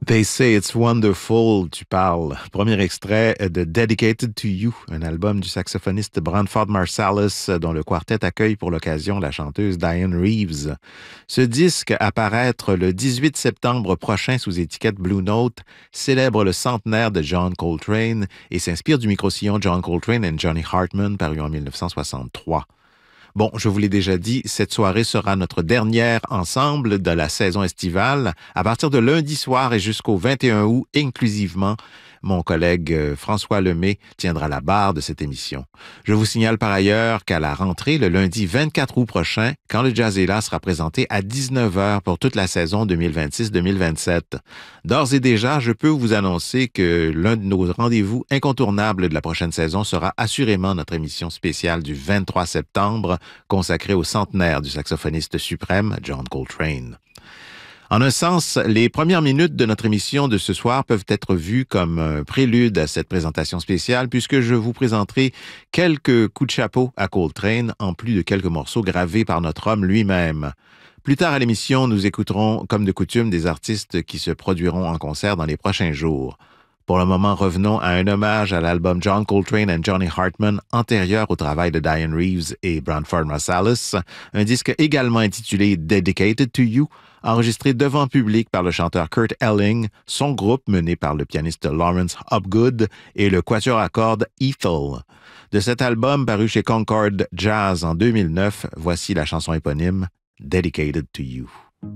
They Say It's Wonderful, tu parles. Premier extrait de Dedicated to You, un album du saxophoniste Branford Marsalis, dont le quartet accueille pour l'occasion la chanteuse Diane Reeves. Ce disque, à paraître le 18 septembre prochain sous étiquette Blue Note, célèbre le centenaire de John Coltrane et s'inspire du micro-sillon John Coltrane and Johnny Hartman, paru en 1963. Bon, je vous l'ai déjà dit, cette soirée sera notre dernière ensemble de la saison estivale. À partir de lundi soir et jusqu'au 21 août, inclusivement, mon collègue François Lemay tiendra la barre de cette émission. Je vous signale par ailleurs qu'à la rentrée, le lundi 24 août prochain, Quand le jazz est là sera présenté à 19 heures pour toute la saison 2026-2027. D'ores et déjà, je peux vous annoncer que l'un de nos rendez-vous incontournables de la prochaine saison sera assurément notre émission spéciale du 23 septembre, consacrée au centenaire du saxophoniste suprême John Coltrane. En un sens, les premières minutes de notre émission de ce soir peuvent être vues comme un prélude à cette présentation spéciale puisque je vous présenterai quelques coups de chapeau à Coltrane en plus de quelques morceaux gravés par notre homme lui-même. Plus tard à l'émission, nous écouterons, comme de coutume, des artistes qui se produiront en concert dans les prochains jours. Pour le moment, revenons à un hommage à l'album John Coltrane and Johnny Hartman, antérieur au travail de Diane Reeves et Branford Marsalis, un disque également intitulé Dedicated to You, enregistré devant public par le chanteur Kurt Elling, son groupe mené par le pianiste Lawrence Hopgood et le quatuor à cordes Ethel. De cet album paru chez Concord Jazz en 2009, voici la chanson éponyme Dedicated to You.